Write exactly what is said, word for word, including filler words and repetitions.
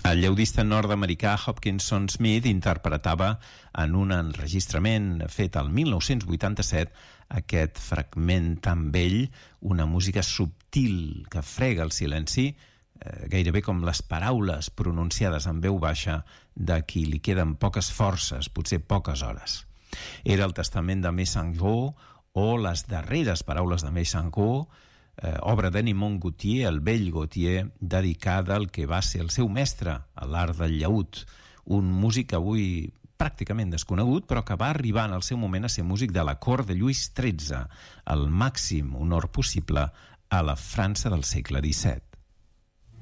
El llaudista nord-americà Hopkinson Smith interpretava en un enregistrament fet al mil nou-cents vuitanta-set aquest fragment tan vell, una música subtil que frega el silenci, eh, gairebé com les paraules pronunciades en veu baixa de qui li queden poques forces, potser poques hores. Era el testament de Messangeau o les darreres paraules de Messangeau, Eh, obra de Nimon Gautier, el vell Gautier, dedicada al que va ser el seu mestre a l'art del llaüt, un músic avui pràcticament desconegut, però que va arribar en el seu moment a ser músic de la cort de Lluís tretze, el màxim honor possible a la França del segle disset.